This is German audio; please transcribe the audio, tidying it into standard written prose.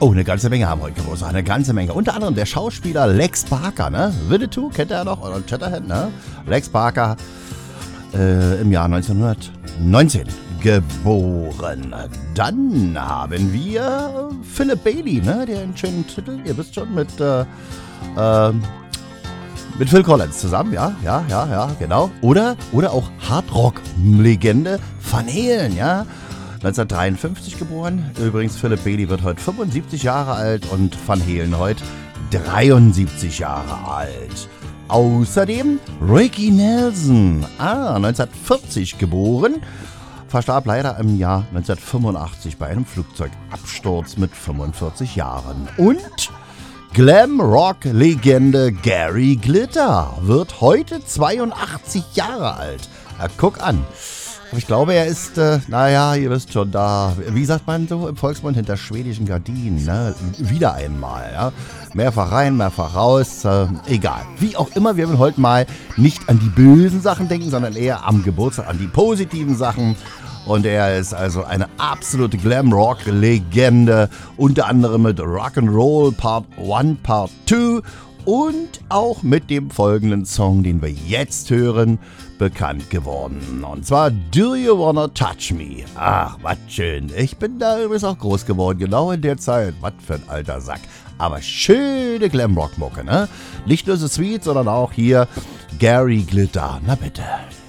Oh, eine ganze Menge haben heute Geburtstag, eine ganze Menge. Unter anderem der Schauspieler Lex Barker, ne? Winnetou, kennt er noch? Oder Shatterhand, ne? Lex Barker, im Jahr 1919 geboren. Dann haben wir Philip Bailey, ne? Der einen schönen Titel, ihr wisst schon, mit Phil Collins zusammen, ja, genau. Oder auch Hardrock-Legende Van Halen, ja. 1953 geboren. Übrigens, Philip Bailey wird heute 75 Jahre alt und Van Halen heute 73 Jahre alt. Außerdem Ricky Nelson, 1940 geboren, verstarb leider im Jahr 1985 bei einem Flugzeugabsturz mit 45 Jahren. Und Glam-Rock-Legende Gary Glitter wird heute 82 Jahre alt. Guck an. Ich glaube, er ist, ihr wisst schon, da, wie sagt man so im Volksmund, hinter schwedischen Gardinen, ne? Wieder einmal, ja. Mehrfach rein, mehrfach raus, egal. Wie auch immer, wir wollen heute mal nicht an die bösen Sachen denken, sondern eher am Geburtstag an die positiven Sachen. Und er ist also eine absolute Glam-Rock-Legende, unter anderem mit Rock'n'Roll Part 1, Part 2 und auch mit dem folgenden Song, den wir jetzt hören, bekannt geworden. Und zwar Do You Wanna Touch Me? Ach, was schön. Ich bin da übrigens auch groß geworden, genau in der Zeit. Was für ein alter Sack. Aber schöne Glam-Rock-Mucke, ne? Nicht nur so sweet, sondern auch hier Gary Glitter. Na bitte.